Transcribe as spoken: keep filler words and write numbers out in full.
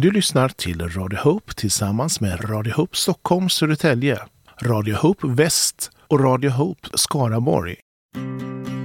Du lyssnar till Radio Hope tillsammans med Radio Hope Stockholm Södertälje, Radio Hope Väst och Radio Hope Skaraborg.